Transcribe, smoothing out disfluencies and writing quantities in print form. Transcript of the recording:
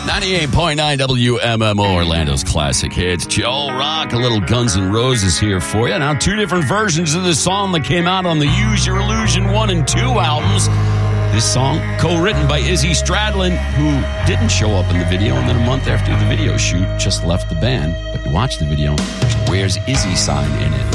98.9 WMMO, Orlando's classic hits. Joe Rock, a little Guns N' Roses here for you. Now, two different versions of this song that came out on the Use Your Illusion 1 and 2 albums. This song, co-written by Izzy Stradlin, who didn't show up in the video, and then a month after the video shoot, just left the band. But you watch the video, there's a Where's Izzy sign in it.